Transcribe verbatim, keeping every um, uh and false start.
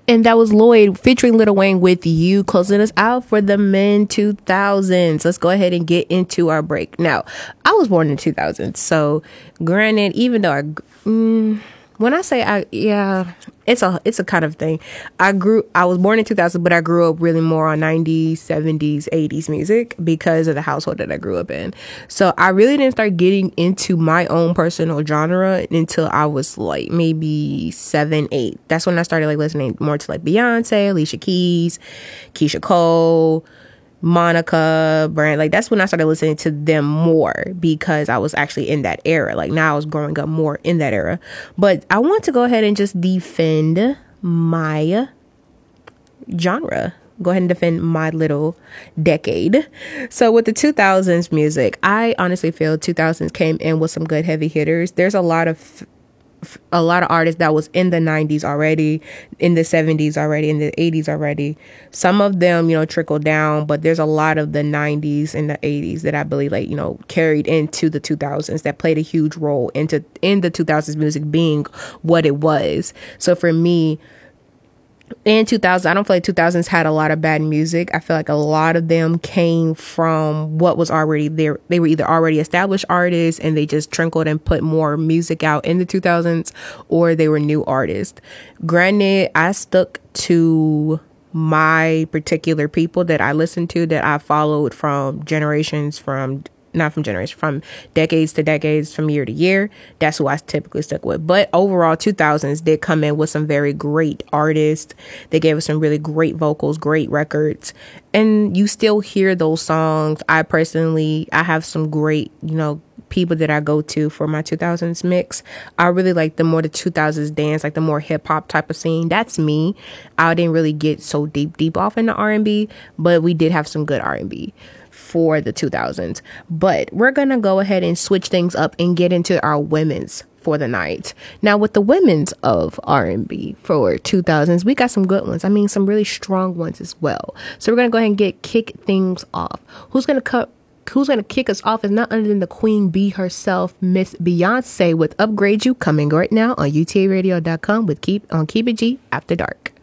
And that was Lloyd featuring Lil Wayne with You, closing us out for the mid two thousands. Let's go ahead and get into our break. Now, I was born in two thousand, so granted, even though I, mm, when I say I, yeah, it's a it's a kind of thing. I grew, I was born in two thousand, but I grew up really more on nineties, seventies, eighties music because of the household that I grew up in. So I really didn't start getting into my own personal genre until I was like maybe seven, eight. That's when I started like listening more to like Beyonce, Alicia Keys, Keisha Cole, Monica, Brand. Like that's when I started listening to them more because I was actually in that era. Like now I was growing up more in that era. But I want to go ahead and just defend my genre. Go ahead and defend my little decade. So with the two thousands music, I honestly feel two thousands came in with some good heavy hitters. There's a lot of a lot of artists that was in the nineties already, in the seventies already, in the eighties already. Some of them, you know, trickled down, but there's a lot of the nineties and the eighties that I believe, like, you know, carried into the two thousands that played a huge role into in the two thousands music being what it was. So for me, in two thousand, I don't feel like two thousands had a lot of bad music. I feel like a lot of them came from what was already there. They were either already established artists and they just trickled and put more music out in the two thousands, or they were new artists. Granted, I stuck to my particular people that I listened to, that I followed from generations, from not from generation, from decades to decades, from year to year. That's who I typically stuck with. But overall, two thousands did come in with some very great artists. They gave us some really great vocals, great records. And you still hear those songs. I personally, I have some great, you know, people that I go to for my two thousands mix. I really like the more the two thousands dance, like the more hip hop type of scene. That's me. I didn't really get so deep, deep off into R and B, but we did have some good R and B for the two thousands. But we're gonna go ahead and switch things up and get into our women's for the night. Now with the women's of R and B for two thousands, we got some good ones. I mean, some really strong ones as well. So we're gonna go ahead and get kick things off. Who's gonna cut Who's going to kick us off is none other than the Queen Bee herself, Miss Beyonce, with Upgrade You, coming right now on U T A radio dot com with Keep on Keep It G After Dark.